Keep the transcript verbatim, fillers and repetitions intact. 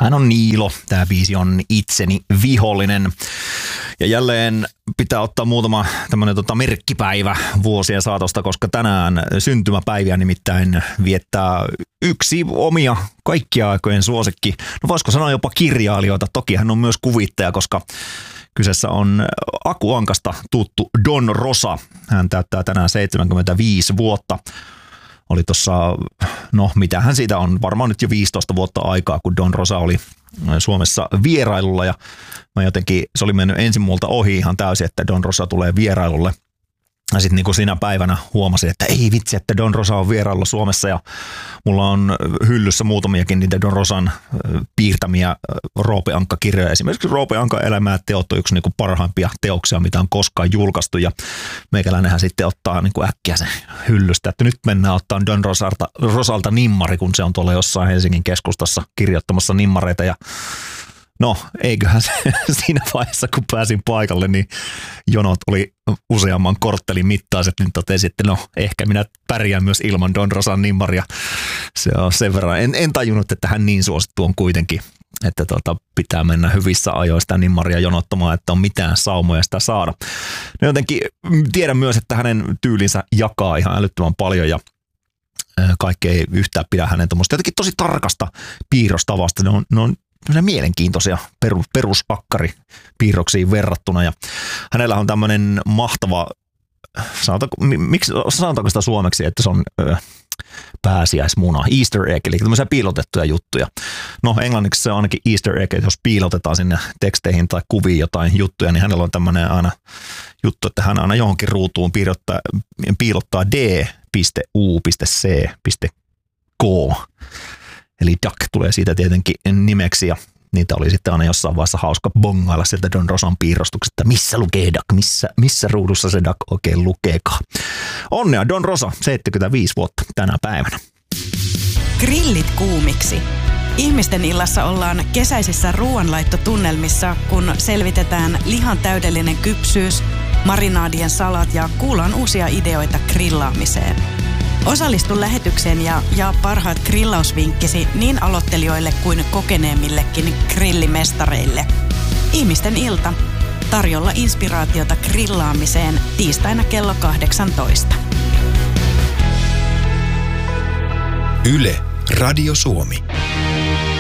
Hän on Niilo, tämä biisi on Itseni vihollinen. Ja jälleen pitää ottaa muutama tämmöinen tota merkkipäivä vuosien saatosta, koska tänään syntymäpäiviä nimittäin viettää yksi omia kaikkia aikojen suosikki. No voisiko sanoa jopa kirjailijoita, toki hän on myös kuvittaja, koska kyseessä on Aku Ankasta tuttu Don Rosa. Hän täyttää tänään seitsemänkymmentäviisi vuotta. Oli tuossa, no mitähän siitä on, varmaan nyt jo viisitoista vuotta aikaa, kun Don Rosa oli Suomessa vierailulla ja mä jotenkin, se oli mennyt ensin multa ohi ihan täysin, että Don Rosa tulee vierailulle. Ja sitten niin kuin sinä päivänä huomasin, että ei vitsi, että Don Rosa on vierailulla Suomessa ja mulla on hyllyssä muutamiakin niitä Don Rosan piirtämiä Roope Ankka-kirjoja. Esimerkiksi Roope Ankan Elämää teot on yksi niin kuin parhaimpia teoksia, mitä on koskaan julkaistu ja meikäläinenhän sitten ottaa niin kuin äkkiä sen hyllystä, että nyt mennään ottaa Don Rosalta, Rosalta nimmari, kun se on tuolla jossain Helsingin keskustassa kirjoittamassa nimmareita ja no, eiköhän se siinä vaiheessa, kun pääsin paikalle, niin jonot oli useamman korttelin mittaiset, niin totesin, että no, ehkä minä pärjään myös ilman Don Rosan nimmaria. Se on sen verran. En, en tajunnut, että hän niin suosittu on kuitenkin, että tota, pitää mennä hyvissä ajoin sitä nimmaria jonottamaan, että on mitään saumoja sitä saada. No jotenkin tiedän myös, että hänen tyylinsä jakaa ihan älyttömän paljon ja kaikki ei yhtään pidä hänen tuommoista jotenkin tosi tarkasta piirrostavasta. Ne on, ne on mielenkiintoisia perus, perusakkaripiirroksiin verrattuna ja hänellä on tämmöinen mahtava, sanotaanko, miksi, sanotaanko sitä suomeksi, että se on ö, pääsiäismuna, Easter egg, eli tämmöisiä piilotettuja juttuja. No englanniksi se on ainakin Easter egg, että jos piilotetaan sinne teksteihin tai kuviin jotain juttuja, niin hänellä on tämmöinen aina juttu, että hän aina johonkin ruutuun piilottaa, piilottaa d piste u piste c piste k. Eli Duck tulee siitä tietenkin nimeksi ja niitä oli sitten aina jossain vaiheessa hauska bongailla sieltä Don Rosan piirrostuksesta, missä lukee Duck, missä, missä ruudussa se Duck oikein lukeekaan. Onnea Don Rosa, seitsemänkymmentäviisi vuotta tänä päivänä. Grillit kuumiksi. Ihmisten illassa ollaan kesäisissä ruoanlaittotunnelmissa, kun selvitetään lihan täydellinen kypsyys, marinaadien salat ja kuullaan uusia ideoita grillaamiseen. Osallistu lähetykseen ja jaa parhaat grillausvinkkisi niin aloittelijoille kuin kokeneemmillekin grillimestareille. Ihmisten ilta. Tarjolla inspiraatiota grillaamiseen tiistaina kello kahdeksantoista. Yle, Radio Suomi.